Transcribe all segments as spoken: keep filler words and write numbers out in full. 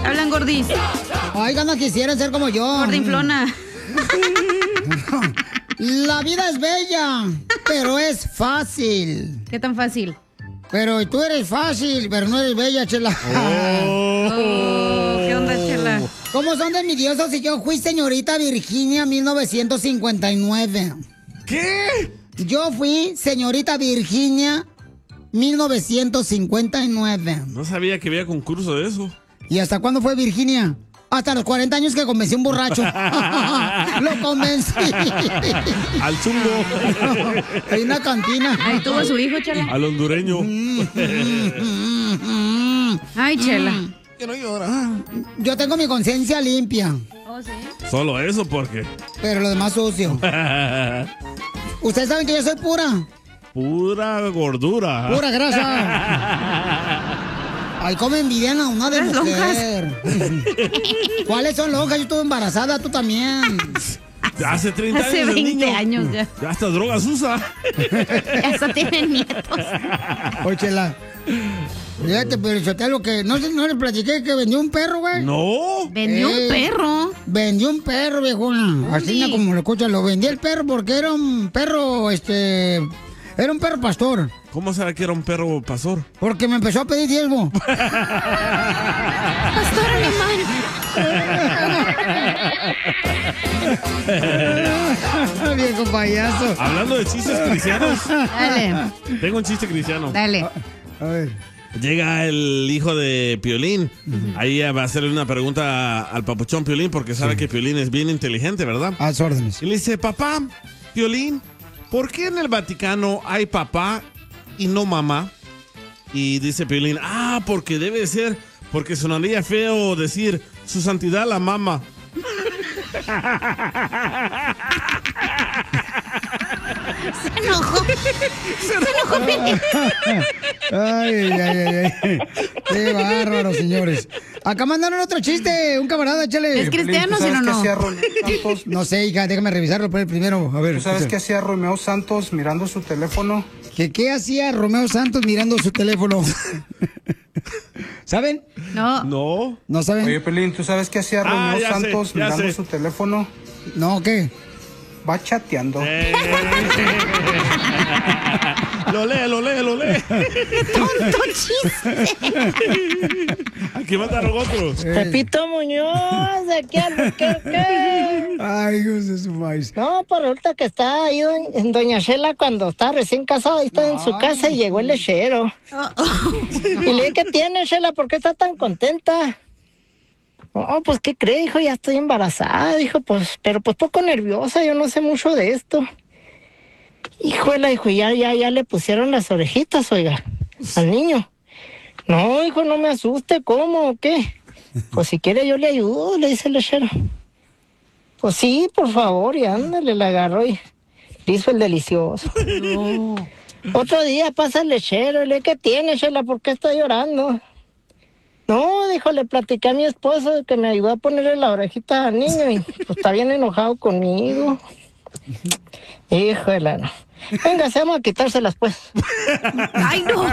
Hablan gordis. Ay, gana, quisiera ser como yo. Gordinflona. La vida es bella, pero es fácil. ¿Qué tan fácil? Pero tú eres fácil, pero no eres bella, Chela. Oh, ¿qué onda, Chela? ¿Cómo son de envidiosos si yo fui señorita Virginia mil novecientos cincuenta y nueve? ¿Qué? Yo fui señorita Virginia mil novecientos cincuenta y nueve. No sabía que había concurso de eso. ¿Y hasta cuándo fue Virginia? Hasta los cuarenta años que convencí a un borracho. Lo convencí. Al chungo. Hay una cantina. Ahí tuvo a su hijo, Chela. Al hondureño. Ay, Chela. Quiero llorar. Yo tengo mi conciencia limpia. Oh, ¿sí? Solo eso, ¿por qué? Pero lo demás sucio. Ustedes saben que yo soy pura. Pura gordura. Pura grasa. Ay, cómo envidian a una de Las mujer. ¿Cuáles son lonjas? Yo estuve embarazada, tú también. Hace treinta Hace años. el veinte niño. años ya. Ya hasta drogas usa. Ya hasta tienen nietos. Oye, Chela. Fíjate, pero yo lo que no sé, no le platiqué que vendió un perro, güey. No. Vendió Eh, un perro. Vendió un perro, viejona. Así Sí. como lo escuchas, lo vendí el perro porque era un perro, este... Era un perro pastor. ¿Cómo sabe que era un perro pastor? Porque me empezó a pedir diezmo. Pastor alemán. Viejo payaso. Hablando de chistes cristianos. Dale. Tengo un chiste cristiano. Dale. A ver. Llega el hijo de Piolín. Ahí va a hacerle una pregunta al papuchón Piolín porque sabe que Piolín es bien inteligente, ¿verdad? A sus órdenes. Y le dice, papá, Piolín, ¿por qué en el Vaticano hay papá y no mamá? Y dice Piolín, ah, porque debe ser, porque sonaría feo decir, su santidad la mama. Se enojó. Se enojó, Piolín. Ay, ay, ay, ay. Qué bárbaro, señores. Acá mandaron otro chiste, un camarada, échale. ¿Es cristiano, ¿Tú sí o sabes qué no? hacía Romeo Santos? No sé, hija, déjame revisarlo por el primero. A ver. ¿Tú sabes escucha. qué hacía Romeo Santos mirando su teléfono? ¿Qué, ¿Qué hacía Romeo Santos mirando su teléfono? ¿Saben? No. No. ¿No saben? Oye, Pelín, ¿tú sabes qué hacía Ah, Romeo ya sé, Santos ya mirando sé. su teléfono? ¿No qué? Va chateando. Eh. Lo lee, lo lee, lo lee. Tonto chiste. Aquí mandaron otros. Pepito Muñoz, de aquí al Buquerque. Ay, Dios de su maíz. No, pues resulta que está ahí doña- en Doña Shela cuando está recién casada, ahí está en su casa y llegó el lechero. Y le dije, ¿qué tiene, Shela? ¿Por qué está tan contenta? Oh, pues, ¿qué cree? Dijo, ya estoy embarazada. Dijo, pues, pero pues poco nerviosa, yo no sé mucho de esto. Híjole, dijo, ya, ya, ya le pusieron las orejitas, oiga, al niño. No, hijo, no me asuste, ¿cómo o qué? Pues si quiere yo le ayudo, le dice el lechero. Pues sí, por favor, y ándale, la agarró y le hizo el delicioso. No. Otro día pasa el lechero y le dice, ¿qué tiene, Shela? ¿Por qué está llorando? No, dijo, le platicé a mi esposo de que me ayudó a ponerle la orejita al niño y pues está bien enojado conmigo. Híjole, no. Venga, se vamos a quitárselas, pues. ¡Ay, no!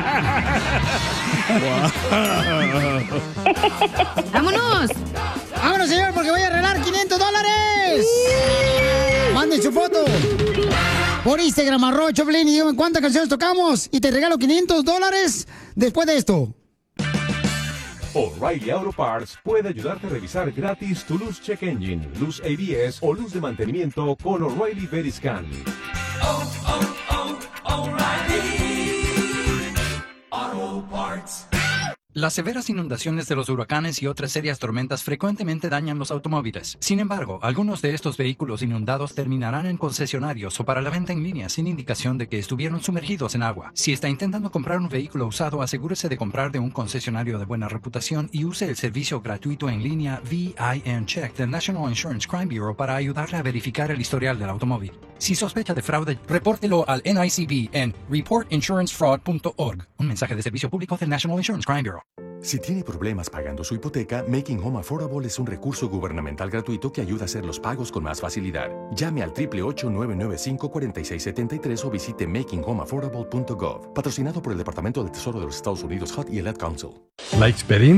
¡Vámonos! ¡Vámonos, señor, porque voy a arreglar quinientos dólares! ¡Manden su foto! Por Instagram, arroba Choplin, y díganme cuántas canciones tocamos y te regalo quinientos dólares después de esto. O'Reilly Auto Parts puede ayudarte a revisar gratis tu luz check engine, luz A B S o luz de mantenimiento con O'Reilly Veriscan. Oh, oh, oh, O'Reilly Auto Parts. Las severas inundaciones de los huracanes y otras serias tormentas frecuentemente dañan los automóviles. Sin embargo, algunos de estos vehículos inundados terminarán en concesionarios o para la venta en línea sin indicación de que estuvieron sumergidos en agua. Si está intentando comprar un vehículo usado, asegúrese de comprar de un concesionario de buena reputación y use el servicio gratuito en línea V I N Check del National Insurance Crime Bureau para ayudarle a verificar el historial del automóvil. Si sospecha de fraude, repórtelo al N I C B en report insurance fraud punto org. Un mensaje de servicio público del National Insurance Crime Bureau. Si tiene problemas pagando su hipoteca, Making Home Affordable es un recurso gubernamental gratuito que ayuda a hacer los pagos con más facilidad. Llame al ocho ocho ocho, nueve nueve cinco, cuatro seis siete tres o visite making home affordable punto gov. Patrocinado por el Departamento del Tesoro de los Estados Unidos, H U D y el Ad Council. La experiencia